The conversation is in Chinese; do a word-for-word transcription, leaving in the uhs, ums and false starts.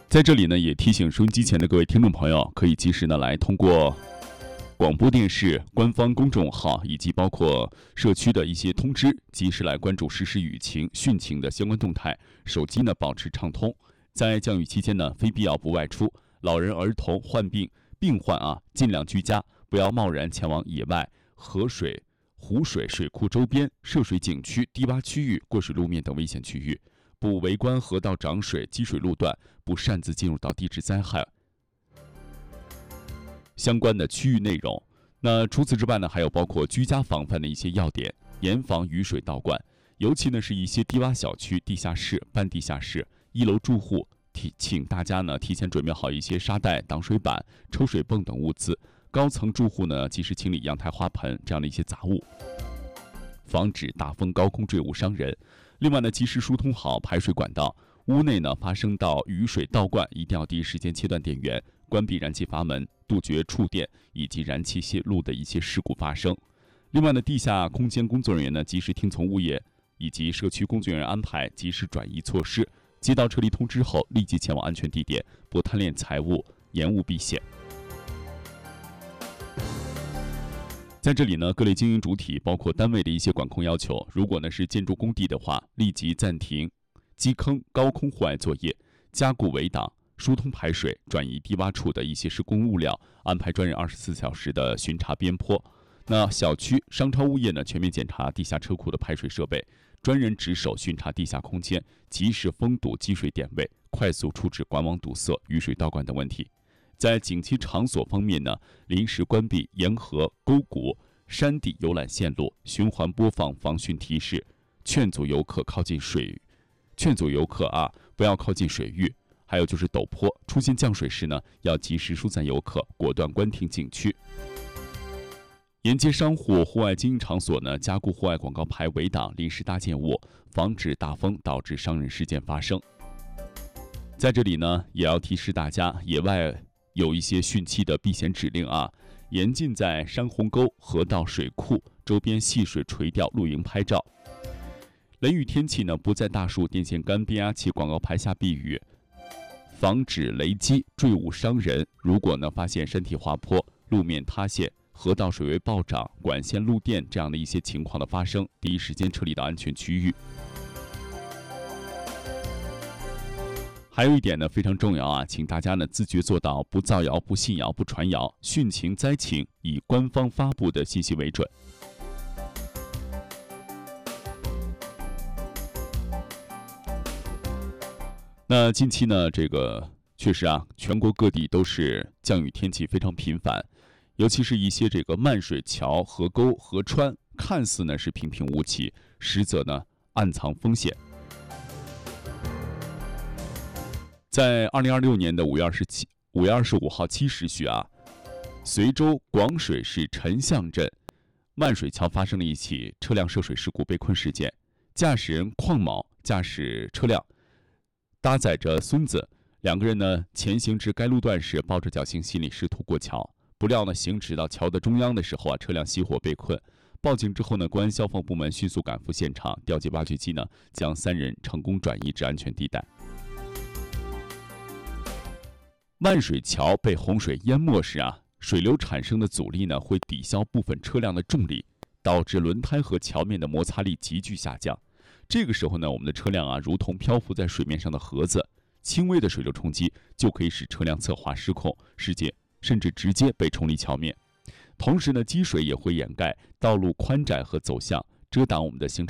在这里呢，也提醒收音机前的各位听众朋友，可以及时呢来通过广播电视官方公众号以及包括社区的一些通知，及时来关注实时雨情、汛情的相关动态。手机呢保持畅通，在降雨期间呢，非必要不外出。老人、儿童、患病、病患啊，尽量居家，不要贸然前往野外、河水、湖水、水库周边、涉水景区、低洼区域、过水路面等危险区域，不围观河道涨水、积水路段，不擅自进入到地质灾害相关的区域内容。那除此之外呢，还有包括居家防范的一些要点，严防雨水倒灌，尤其呢是一些低洼小区、地下室、半地下室、一楼住户，提请大家呢提前准备好一些沙袋、挡水板、抽水泵等物资。高层住户呢及时清理阳台、花盆这样的一些杂物，防止大风高空坠物伤人。另外呢，及时疏通好排水管道。屋内呢发生到雨水倒灌，一定要第一时间切断电源，关闭燃气阀门，杜绝触电以及燃气泄漏的一些事故发生。另外呢，地下空间工作人员呢及时听从物业以及社区工作人员安排，及时转移措施。接到撤离通知后，立即前往安全地点，不贪恋财物，延误避险。在这里呢，各类经营主体包括单位的一些管控要求，如果呢是建筑工地的话，立即暂停基坑、高空户外作业，加固围挡，疏通排水，转移低洼处的一些施工物料，安排专人二十四小时的巡查边坡。那小区、商超物业呢，全面检查地下车库的排水设备，专人值守巡查地下空间，及时封堵积水点位，快速处置管网堵塞、雨水倒灌等问题。在景区场所方面呢，临时关闭沿河、沟谷、山地游览线路，循环播放防汛提示，劝阻游客靠近水域。劝阻游客啊，不要靠近水域。还有就是陡坡出现降水时呢，要及时疏散游客，果断关停景区。沿街商户、户外经营场所呢，加固户外广告牌围挡、临时搭建物，防止大风导致伤人事件发生。在这里呢，也要提示大家，野外有一些汛期的避险指令啊，严禁在山洪沟、河道、水库周边戏水垂钓、露营拍照。雷雨天气呢，不在大树、电线杆、变压器、广告牌下避雨，防止雷击、坠物伤人。如果呢发现山体滑坡、路面塌陷、河道水位暴涨、管线路电这样的一些情况的发生，第一时间撤离到安全区域。还有一点呢非常重要啊，请大家呢自觉做到不造谣、不信谣、不传谣，汛情灾情以官方发布的信息为准。那近期呢，这个确实啊，全国各地都是降雨天气非常频繁，尤其是一些这个漫水桥、河沟、河川，看似呢是平平无奇，实则呢暗藏风险。在二零二六年的五月二十七、五月二十五号七时许啊，随州广水市陈巷镇漫水桥发生了一起车辆涉水事故被困事件，驾驶人邝某驾驶车辆。搭载着孙子两个人呢，前行至该路段时，抱着侥幸心理试图过桥，不料呢，行驶到桥的中央的时候啊，车辆熄火被困。报警之后呢，公安消防部门迅速赶赴现场，调集挖掘机呢，将三人成功转移至安全地带。万水桥被洪水淹没时啊，水流产生的阻力呢，会抵消部分车辆的重力，导致轮胎和桥面的摩擦力急剧下降。这个时候呢，我们的车辆啊，如同漂浮在水面上的盒子，轻微的水流冲击就可以使车辆侧滑失控，世界甚至直接被冲离桥面。同时呢，积水也会掩盖道路宽窄和走向，遮挡我们的行